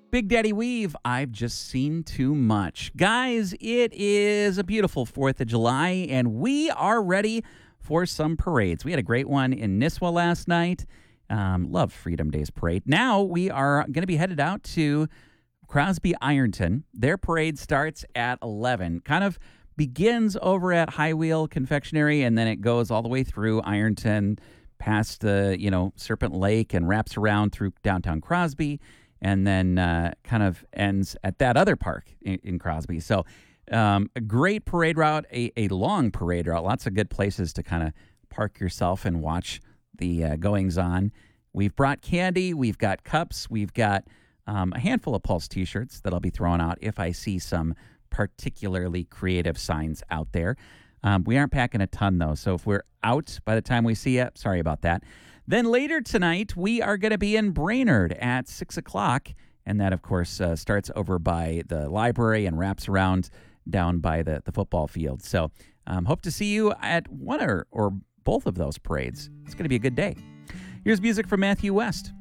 Big Daddy Weave, I've just seen too much. Guys, it is a beautiful 4th of July, and we are ready for some parades. We had a great one in Nisswa last night. Love Freedom Days Parade. Now we are going to be headed out to Crosby Ironton. Their parade starts at 11. Kind of begins over at High Wheel Confectionery, and then it goes all the way through Ironton, past the, Serpent Lake, and wraps around through downtown Crosby, and then kind of ends at that other park in Crosby. So a great parade route, a long parade route, lots of good places to kind of park yourself and watch the goings-on. We've brought candy, we've got cups, we've got a handful of Pulse T-shirts that I'll be throwing out if I see some particularly creative signs out there. We aren't packing a ton, though, so if we're out by the time we see you, sorry about that. Then later tonight, we are going to be in Brainerd at 6 o'clock, and that, of course, starts over by the library and wraps around down by the football field. So hope to see you at one or both of those parades. It's going to be a good day. Here's music from Matthew West.